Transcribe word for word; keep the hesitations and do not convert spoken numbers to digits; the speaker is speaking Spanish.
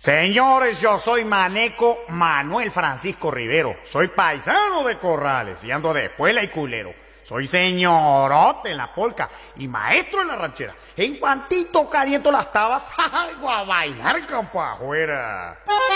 Señores, yo soy Maneco Manuel Francisco Rivero. Soy paisano de Corrales y ando de espuela y culero. Soy señorote en la polca y maestro en la ranchera. En cuantito caliento las tabas, ¡ja, ja! A bailar campo afuera.